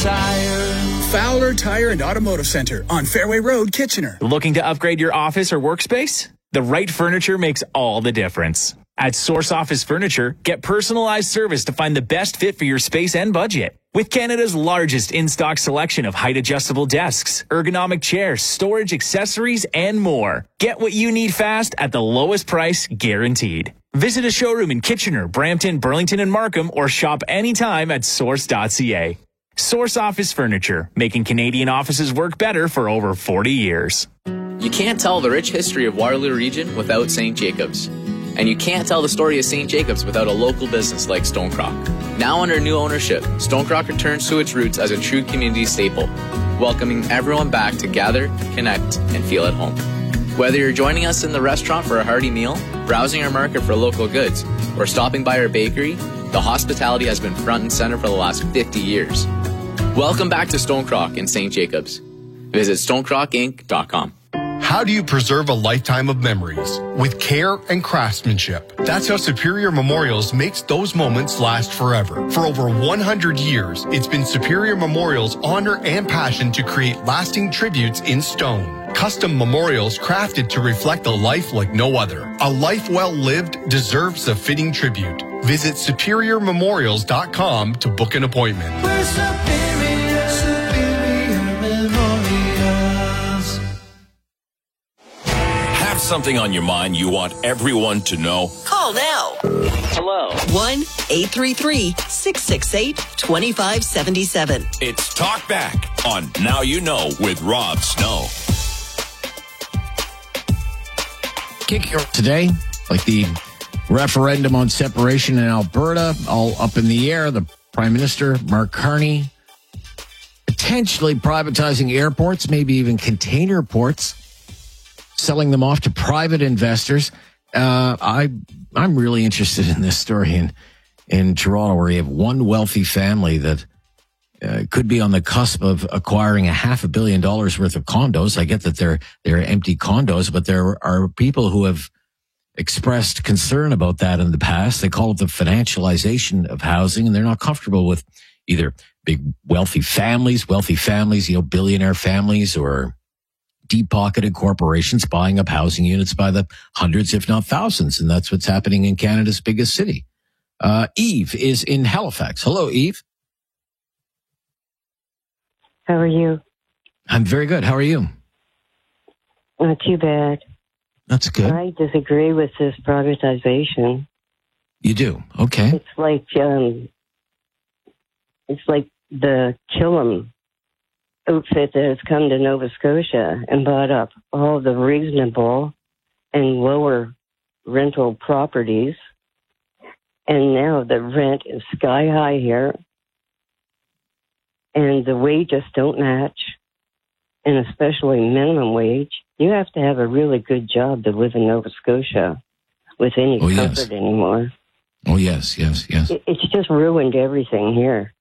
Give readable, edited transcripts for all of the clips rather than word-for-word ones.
Tire. Fowler Tire and Automotive Center on Fairway Road, Kitchener. Looking to upgrade your office or workspace? The right furniture makes all the difference. At Source Office Furniture, get personalized service to find the best fit for your space and budget. With Canada's largest in-stock selection of height-adjustable desks, ergonomic chairs, storage accessories, and more. Get what you need fast at the lowest price guaranteed. Visit a showroom in Kitchener, Brampton, Burlington, and Markham, or shop anytime at source.ca. Source Office Furniture, making Canadian offices work better for over 40 years. You can't tell the rich history of Waterloo Region without St. Jacobs. And you can't tell the story of St. Jacobs without a local business like Stonecrock. Now under new ownership, Stonecrock returns to its roots as a true community staple, welcoming everyone back to gather, connect, and feel at home. Whether you're joining us in the restaurant for a hearty meal, browsing our market for local goods, or stopping by our bakery, the hospitality has been front and center for the last 50 years. Welcome back to Stonecrock in St. Jacobs. Visit stonecrockinc.com. How do you preserve a lifetime of memories? With care and craftsmanship. That's how Superior Memorials makes those moments last forever. For over 100 years, it's been Superior Memorials' honor and passion to create lasting tributes in stone. Custom memorials crafted to reflect a life like no other. A life well lived deserves a fitting tribute. Visit superiormemorials.com to book an appointment. We're Superior, Superior Memorials. Have something on your mind you want everyone to know? Call now. Hello. 1-833-668-2577. It's Talk Back on Now You Know with Rob Snow. Kick here today, like the referendum on separation in Alberta, all up in the air. The Prime Minister, Mark Carney, potentially privatizing airports, maybe even container ports, selling them off to private investors. I'm really interested in this story in Toronto, where you have one wealthy family that could be on the cusp of acquiring $500 million worth of condos. I get that they're empty condos, but there are people who have expressed concern about that in the past. They call it the financialization of housing, and they're not comfortable with either big wealthy families, billionaire families, or deep-pocketed corporations buying up housing units by the hundreds, if not thousands. And that's what's happening in Canada's biggest city. Eve is in Halifax. Hello, Eve. How are you? I'm very good. How are you? Not too bad. That's good. I disagree with this privatization. You do? Okay. It's like the Killam outfit that has come to Nova Scotia and bought up all the reasonable and lower rental properties. And now the rent is sky high here. And the wages don't match, and especially minimum wage. You have to have a really good job to live in Nova Scotia with any comfort anymore. Oh, yes. It's just ruined everything here.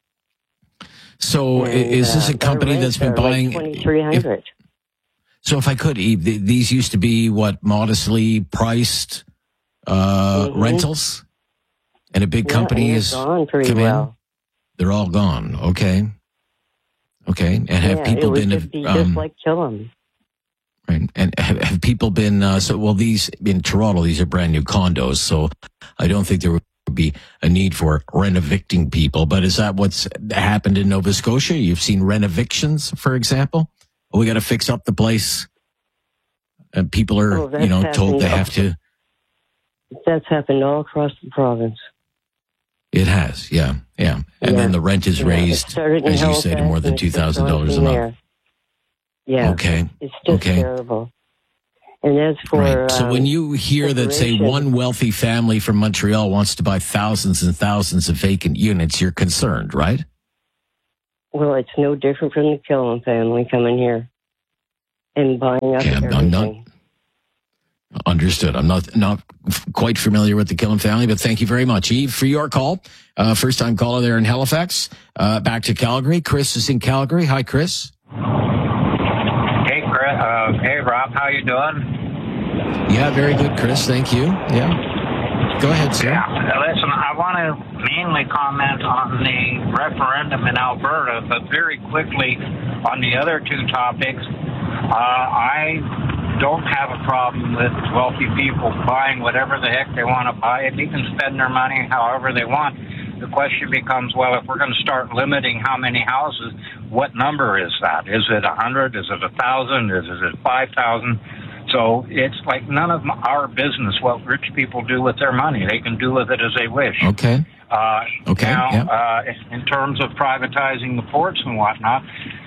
So is this a company that's been buying... Like $2,300. So if I could, Eve, these used to be, modestly priced rentals? And a big company is gone pretty well. They're all gone. Okay. And have people been... just like Killam. Right. And have people been... these in Toronto, these are brand new condos, so I don't think there would be a need for rent-evicting people. But is that what's happened in Nova Scotia? You've seen rent-evictions, for example? Oh, we got to fix up the place. And people are, told they have to... That's happened all across the province. It has, yeah. And then the rent is raised, as you say, to more than $2,000 a month. Yeah. Okay. It's just terrible. And as for... Right. So when you hear that, say, one wealthy family from Montreal wants to buy thousands and thousands of vacant units, you're concerned, right? Well, it's no different from the Killam family coming here and buying up everything. Understood. I'm not quite familiar with the Killam family, but thank you very much, Eve, for your call. First-time caller there in Halifax. Back to Calgary. Chris is in Calgary. Hi, Chris. Hey, Chris. Hey, Rob. How you doing? Yeah, very good, Chris. Thank you. Yeah. Go ahead, sir. Yeah. Listen, I want to mainly comment on the referendum in Alberta, but very quickly on the other two topics. I don't have a problem with wealthy people buying whatever the heck they want to buy. They can spend their money however they want. The question becomes, well, if we're going to start limiting how many houses, what number is that? Is it 100? Is it 1,000? Is it 5,000? So it's like none of our business what rich people do with their money. They can do with it as they wish. Okay. Now, in terms of privatizing the ports and whatnot,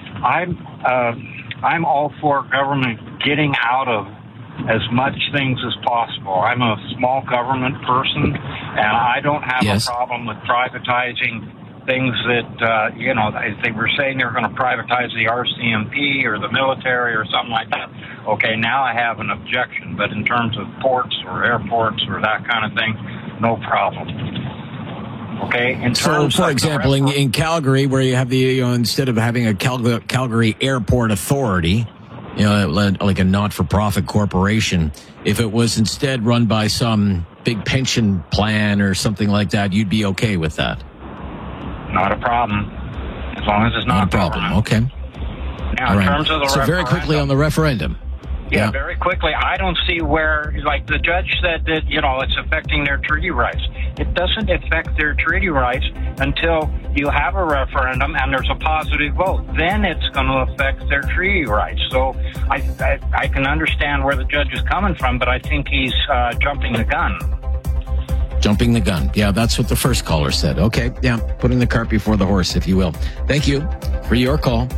I'm all for government getting out of as much things as possible. I'm a small government person, and I don't have a problem with privatizing things that, if they were saying they were going to privatize the RCMP or the military or something like that, okay, now I have an objection. But in terms of ports or airports or that kind of thing, no problem. Okay. So, for example, in Calgary, where you have the, instead of having a Calgary Airport Authority, like a not-for-profit corporation, if it was instead run by some big pension plan or something like that, you'd be okay with that? Not a problem, as long as it's not a problem. Okay. Now, in terms of the so very quickly on the referendum. Yeah, very quickly. I don't see where, like the judge said that, it's affecting their treaty rights. It doesn't affect their treaty rights until you have a referendum and there's a positive vote. Then it's going to affect their treaty rights. So I can understand where the judge is coming from, but I think he's jumping the gun. Jumping the gun. Yeah, that's what the first caller said. Okay, yeah, putting the cart before the horse, if you will. Thank you for your call.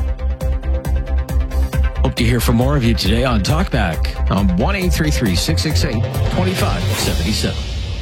Hope to hear from more of you today on Talkback on 1-833-668-2577.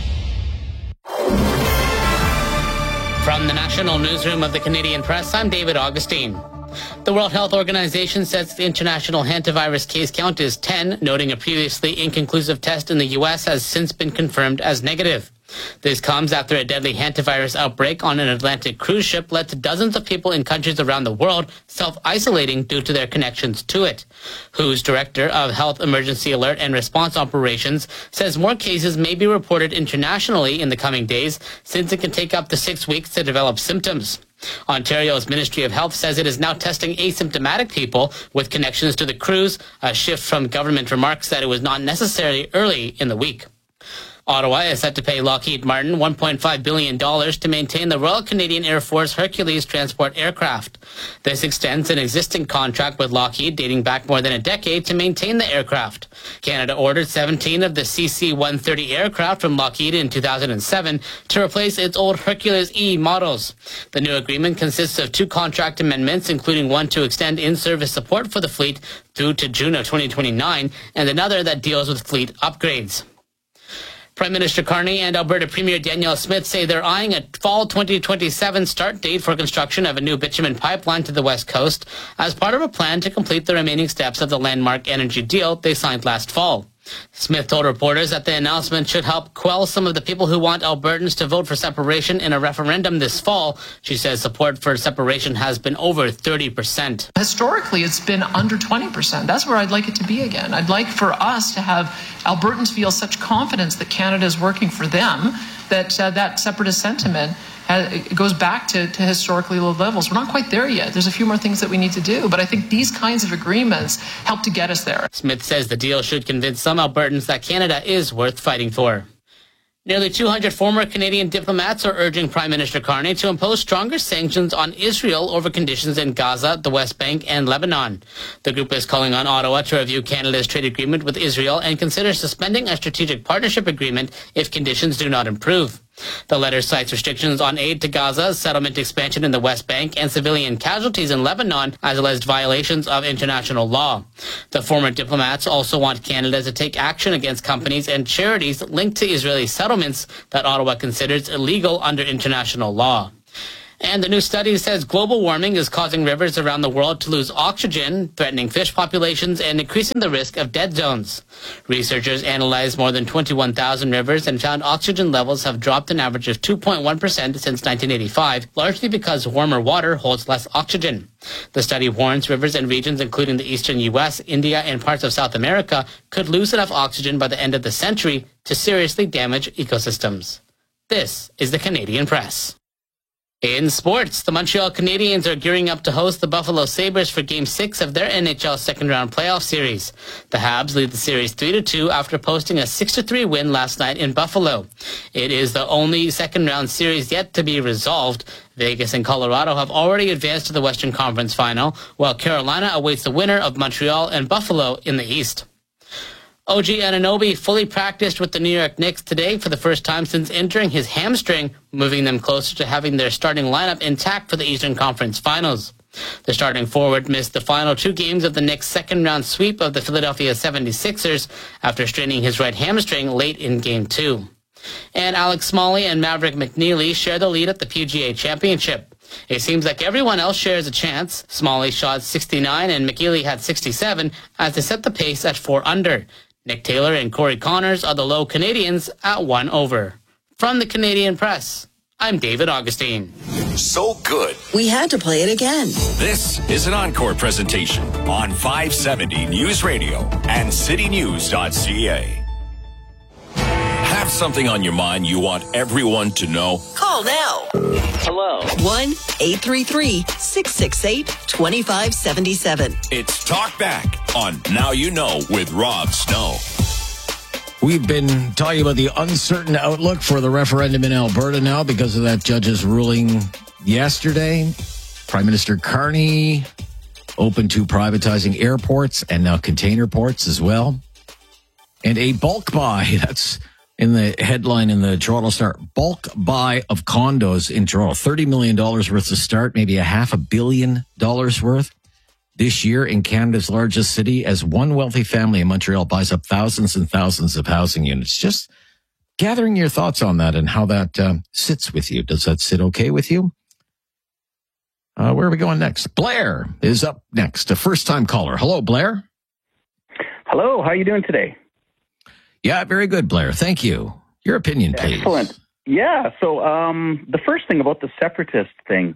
From the National Newsroom of the Canadian Press, I'm David Augustine. The World Health Organization says the international hantavirus case count is 10, noting a previously inconclusive test in the U.S. has since been confirmed as negative. This comes after a deadly hantavirus outbreak on an Atlantic cruise ship led to dozens of people in countries around the world self-isolating due to their connections to it. WHO's Director of Health Emergency Alert and Response Operations says more cases may be reported internationally in the coming days, since it can take up to 6 weeks to develop symptoms. Ontario's Ministry of Health says it is now testing asymptomatic people with connections to the cruise, a shift from government remarks that it was not necessary early in the week. Ottawa is set to pay Lockheed Martin $1.5 billion to maintain the Royal Canadian Air Force Hercules transport aircraft. This extends an existing contract with Lockheed dating back more than a decade to maintain the aircraft. Canada ordered 17 of the CC-130 aircraft from Lockheed in 2007 to replace its old Hercules E models. The new agreement consists of 2 contract amendments, including one to extend in-service support for the fleet through to June of 2029, and another that deals with fleet upgrades. Prime Minister Carney and Alberta Premier Danielle Smith say they're eyeing a fall 2027 start date for construction of a new bitumen pipeline to the West Coast as part of a plan to complete the remaining steps of the landmark energy deal they signed last fall. Smith told reporters that the announcement should help quell some of the people who want Albertans to vote for separation in a referendum this fall. She says support for separation has been over 30%. Historically, it's been under 20%. That's where I'd like it to be again. I'd like for us to have Albertans feel such confidence that Canada is working for them that that separatist sentiment it goes back to historically low levels. We're not quite there yet. There's a few more things that we need to do, but I think these kinds of agreements help to get us there. Smith says the deal should convince some Albertans that Canada is worth fighting for. Nearly 200 former Canadian diplomats are urging Prime Minister Carney to impose stronger sanctions on Israel over conditions in Gaza, the West Bank, and Lebanon. The group is calling on Ottawa to review Canada's trade agreement with Israel and consider suspending a strategic partnership agreement if conditions do not improve. The letter cites restrictions on aid to Gaza, settlement expansion in the West Bank, and civilian casualties in Lebanon as alleged violations of international law. The former diplomats also want Canada to take action against companies and charities linked to Israeli settlements that Ottawa considers illegal under international law. And the new study says global warming is causing rivers around the world to lose oxygen, threatening fish populations and increasing the risk of dead zones. Researchers analyzed more than 21,000 rivers and found oxygen levels have dropped an average of 2.1% since 1985, largely because warmer water holds less oxygen. The study warns rivers and regions including the eastern U.S., India, and parts of South America could lose enough oxygen by the end of the century to seriously damage ecosystems. This is the Canadian Press. In sports, the Montreal Canadiens are gearing up to host the Buffalo Sabres for Game 6 of their NHL second-round playoff series. The Habs lead the series 3-2 after posting a 6-3 win last night in Buffalo. It is the only second-round series yet to be resolved. Vegas and Colorado have already advanced to the Western Conference Final, while Carolina awaits the winner of Montreal and Buffalo in the East. OG Anunoby fully practiced with the New York Knicks today for the first time since injuring his hamstring, moving them closer to having their starting lineup intact for the Eastern Conference Finals. The starting forward missed the final 2 games of the Knicks' second-round sweep of the Philadelphia 76ers after straining his right hamstring late in Game 2. And Alex Smalley and Maverick McNeely share the lead at the PGA Championship. It seems like everyone else shares a chance. Smalley shot 69 and McNeely had 67 as they set the pace at 4 under. Nick Taylor and Corey Connors are the low Canadians at 1 over. From the Canadian Press, I'm David Augustine. So good. We had to play it again. This is an encore presentation on 570 News Radio and citynews.ca. Have something on your mind you want everyone to know? Call now. Hello. 1-833-668-2577. It's Talk Back on Now You Know with Rob Snow. We've been talking about the uncertain outlook for the referendum in Alberta now because of that judge's ruling yesterday. Prime Minister Carney open to privatizing airports and now container ports as well. And a bulk buy, that's in the headline in the Toronto Star, bulk buy of condos in Toronto, $30 million worth to start, maybe $500 million worth this year in Canada's largest city as one wealthy family in Montreal buys up thousands and thousands of housing units. Just gathering your thoughts on that and how that sits with you. Does that sit okay with you? Where are we going next? Blair is up next, a first-time caller. Hello, Blair. Hello, how are you doing today? Yeah, very good, Blair. Thank you. Your opinion, please. Excellent. Yeah, so the first thing about the separatist thing,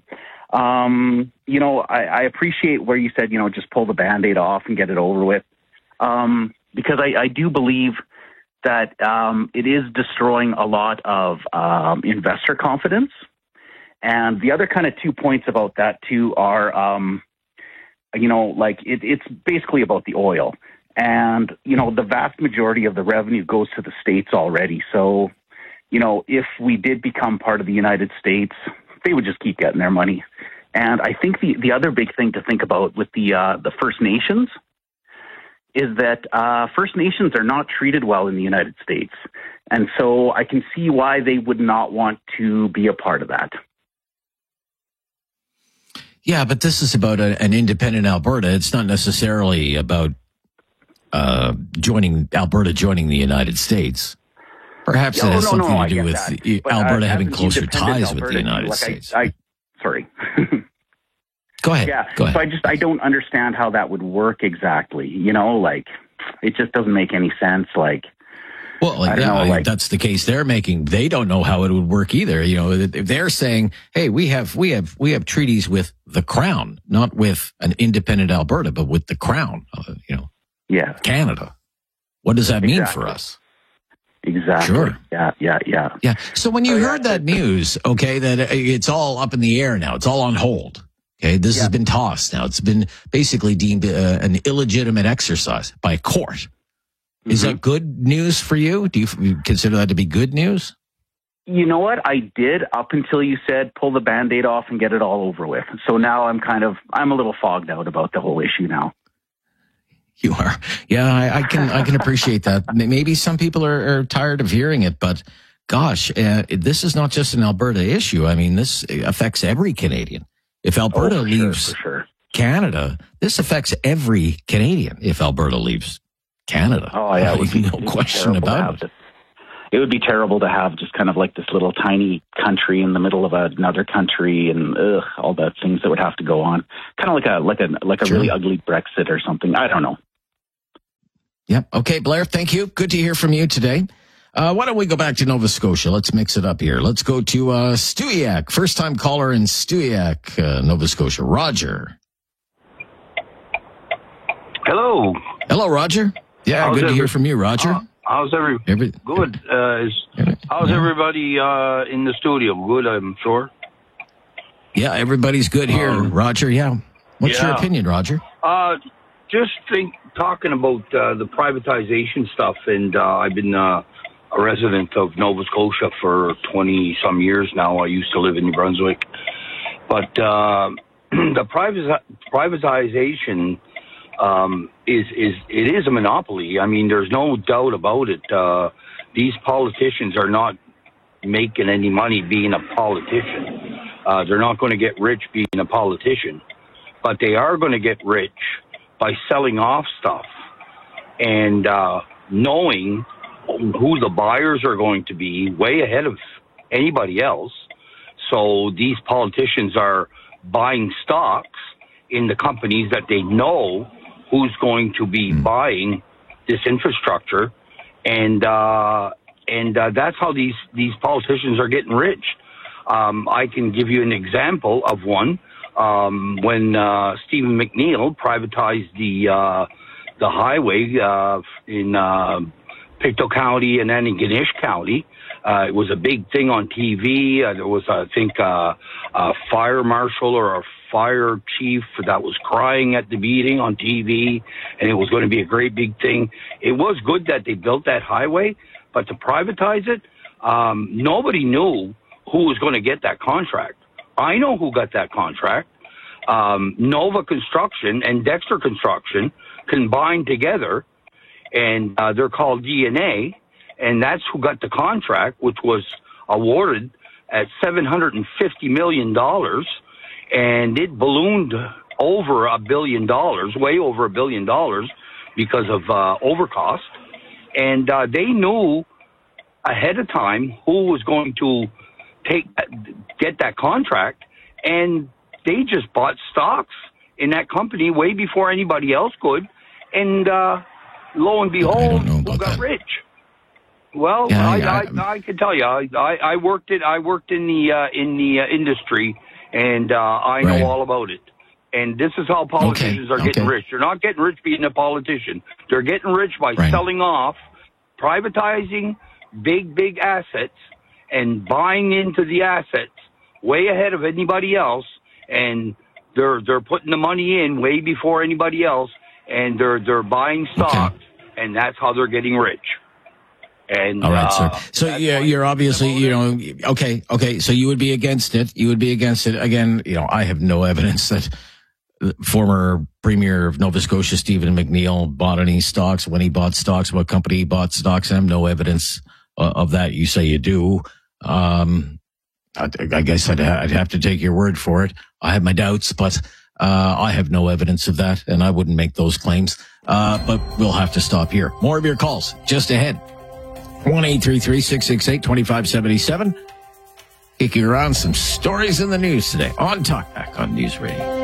I appreciate where you said, just pull the Band-Aid off and get it over with, because I do believe that it is destroying a lot of investor confidence. And the other kind of 2 points about that, too, are, it's basically about the oil. And, the vast majority of the revenue goes to the states already. So, if we did become part of the United States, they would just keep getting their money. And I think the other big thing to think about with the First Nations is that First Nations are not treated well in the United States. And so I can see why they would not want to be a part of that. Yeah, but this is about an independent Alberta. It's not necessarily about Alberta joining the Unied States. Perhaps it has something to do with Alberta having closer ties with the United States. Sorry. Go ahead. Yeah. Go ahead. So I don't understand how that would work exactly. It just doesn't make any sense. That's the case they're making. They don't know how it would work either. They're saying, hey, we have treaties with the Crown, not with an independent Alberta, but with the Crown, Yeah. Canada. What does that mean for us? Exactly. Sure. Yeah. So when you heard that news, okay, that it's all up in the air now, it's all on hold. Okay, this has been tossed now. It's been basically deemed an illegitimate exercise by a court. Mm-hmm. Is that good news for you? Do you consider that to be good news? You know what? I did up until you said pull the Band-Aid off and get it all over with. So now I'm a little fogged out about the whole issue now. You are. Yeah, I can appreciate that. Maybe some people are tired of hearing it, but gosh, this is not just an Alberta issue. I mean, this affects every Canadian. If Alberta leaves Canada, this affects every Canadian if Alberta leaves Canada. Oh, yeah. No question about it. It would be terrible to have just kind of like this little tiny country in the middle of another country and all the things that would have to go on. Kind of like a really ugly Brexit or something. I don't know. Yep. Okay, Blair, thank you. Good to hear from you today. Why don't we go back to Nova Scotia? Let's mix it up here. Let's go to Stewiacke. First-time caller in Stewiacke, Nova Scotia. Roger. Hello. Hello, Roger. Yeah, good to hear from you, Roger. How's good? How's everybody in the studio? Good, I'm sure. Yeah, everybody's good here, Roger. Yeah. What's your opinion, Roger? Just talking about the privatization stuff, and I've been a resident of Nova Scotia for 20-some years now. I used to live in New Brunswick. But the privatization is a monopoly. I mean, there's no doubt about it. These politicians are not making any money being a politician. They're not going to get rich being a politician, but they are going to get rich by selling off stuff and knowing who the buyers are going to be way ahead of anybody else. So these politicians are buying stocks in the companies that they know who's going to be buying this infrastructure, and that's how these politicians are getting rich. I can give you an example of one. When Stephen McNeil privatized the highway in Pictou County and then in Ganesh County, it was a big thing on TV. There was, I think, a fire marshal or a fire chief that was crying at the meeting on TV, and it was going to be a great big thing. It was good that they built that highway, but to privatize it, nobody knew who was going to get that contract. I know who got that contract. Nova Construction and Dexter Construction combined together, and they're called DNA, and that's who got the contract, which was awarded at $750 million, and it ballooned over $1 billion, way over $1 billion, because of overcost. And they knew ahead of time who was going to get that contract, and they just bought stocks in that company way before anybody else could, and lo and behold, who got rich? Well, I can tell you, I worked in the industry, and I know all about it. And this is how politicians are getting rich. They're not getting rich being a politician. They're getting rich by selling off, privatizing big assets, and buying into the assets way ahead of anybody else. And they're putting the money in way before anybody else, and they're buying stocks, and that's how they're getting rich. And, all right, sir. So you're obviously, okay. So you would be against it. You would be against it. Again, I have no evidence that former Premier of Nova Scotia, Stephen McNeil, bought any stocks. When he bought stocks, what company he bought stocks in. I have no evidence of that. You say you do. I guess I'd have to take your word for it. I have my doubts, but I have no evidence of that, and I wouldn't make those claims. But we'll have to stop here. More of your calls just ahead. 1-833-668-2577. Kicking around some stories in the news today on Talkback on News Radio.